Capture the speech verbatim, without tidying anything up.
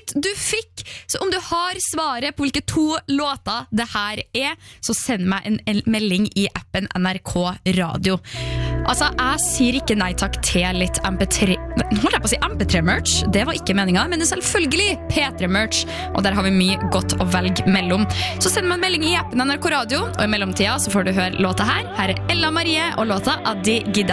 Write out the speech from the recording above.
ut du fikk. Så om du har svaret på hvilke to låter det her er, så send meg en el- melding i appen N R K Radio. Altså, jeg sier ikke nei takk til litt M P tre. Nå holdt jeg på å si M P tre-merch. Det var ikke meningen, men det er selvfølgelig P tre-merch. Og der har vi mye godt å velge mellom. Så send meg en melding i appen N R K Radio, og i mellomtida så får du høre låta her. Her er Ella Marie og låta Addi Gidda.